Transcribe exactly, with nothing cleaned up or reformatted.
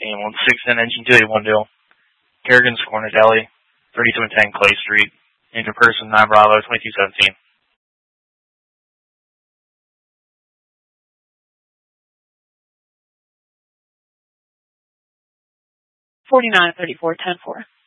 and one six in engine two eight one deal. Kerrigan's Corner Deli, thirty-seven ten Clay Street. Engine person nine Bravo twenty-two seventeen. forty-nine thirty-four ten four.